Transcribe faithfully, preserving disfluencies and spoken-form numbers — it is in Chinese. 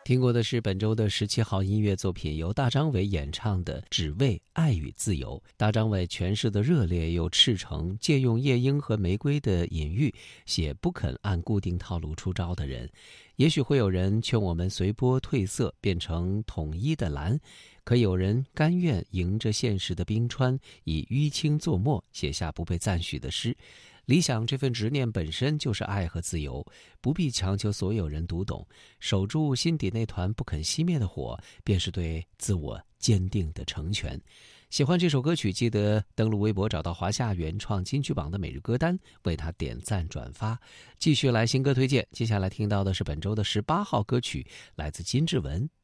听过的是本周的十七号音乐作品，由大张伟演唱的《只为爱与自由》。大张伟诠释的热烈又赤诚，借用夜莺和玫瑰的隐喻，写不肯按固定套路出招的人。也许会有人劝我们随波褪色，变成统一的蓝，可有人甘愿迎着现实的冰川，以淤青作墨，写下不被赞许的诗。理想这份执念本身就是爱和自由，不必强求所有人读懂，守住心底那团不肯熄灭的火，便是对自我坚定的成全。喜欢这首歌曲，记得登录微博找到华夏原创金曲榜的每日歌单，为它点赞转发。继续来新歌推荐，接下来听到的是本周的十八号歌曲，来自金志文，